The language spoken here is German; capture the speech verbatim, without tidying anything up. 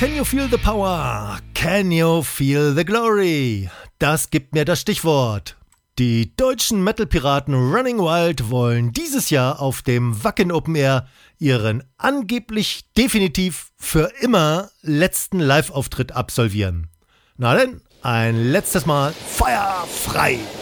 Can you feel the power? Can you feel the glory? Das gibt mir das Stichwort. Die deutschen Metal-Piraten Running Wild wollen dieses Jahr auf dem Wacken Open Air ihren angeblich definitiv für immer letzten Live-Auftritt absolvieren. Na denn, ein letztes Mal Feuer frei!